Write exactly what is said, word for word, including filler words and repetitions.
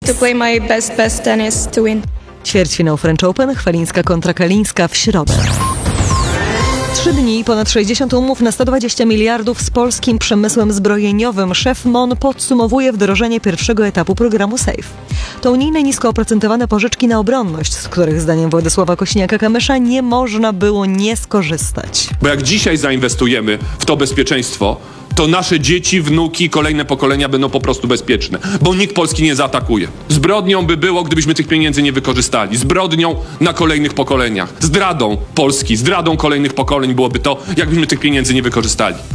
to play my best, best tennis to win. Ćwierćfinał French Open, Chwalińska kontra Kalińska w środę. Trzy dni i ponad sześćdziesiąt umów na sto dwadzieścia miliardów z polskim przemysłem zbrojeniowym. Szef M O N podsumowuje wdrożenie pierwszego etapu programu SAFE. To unijne nisko oprocentowane pożyczki na obronność, z których zdaniem Władysława Kosiniaka-Kamysza nie można było nie skorzystać. Bo jak dzisiaj zainwestujemy w to bezpieczeństwo, to nasze dzieci, wnuki, kolejne pokolenia będą po prostu bezpieczne, bo nikt Polski nie zaatakuje. Zbrodnią by było, gdybyśmy tych pieniędzy nie wykorzystali. Zbrodnią na kolejnych pokoleniach. Zdradą Polski, zdradą kolejnych pokoleń byłoby to, jakbyśmy tych pieniędzy nie wykorzystali.